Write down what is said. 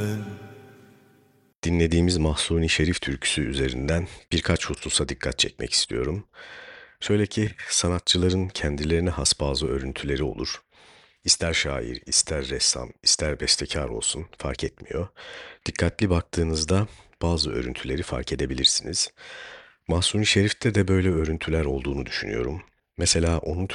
Dinlediğimiz Mahsuni Şerif türküsü üzerinden birkaç hususa dikkat çekmek istiyorum. Şöyle ki sanatçıların kendilerine has bazı örüntüleri olur. İster şair, ister ressam, ister bestekar olsun fark etmiyor. Dikkatli baktığınızda bazı örüntüleri fark edebilirsiniz. Mahsuni Şerif'te de böyle örüntüler olduğunu düşünüyorum. Mesela onun